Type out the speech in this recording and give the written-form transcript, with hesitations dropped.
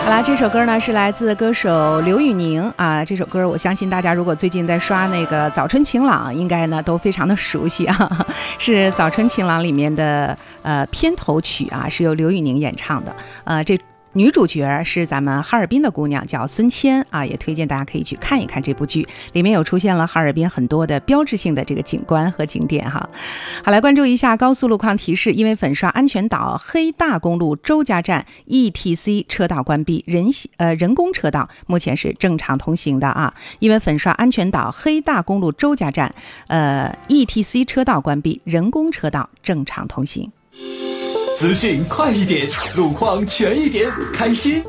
好啦，这首歌呢是来自歌手刘宇宁啊。这首歌我相信大家如果最近在刷那个《早春晴朗》，应该呢都非常的熟悉啊，是《早春晴朗》里面的片头曲啊，是由刘宇宁演唱的。这女主角是咱们哈尔滨的姑娘，叫孙谦啊，也推荐大家可以去看一看这部剧，里面有出现了哈尔滨很多的标志性的这个景观和景点哈。好，来关注一下高速路况提示，因为粉刷安全岛黑大公路周家站 ETC 车道关闭，人工车道目前是正常通行的啊。因为粉刷安全岛黑大公路周家站ETC 车道关闭，人工车道正常通行。 资讯快一点，路况全一点，开心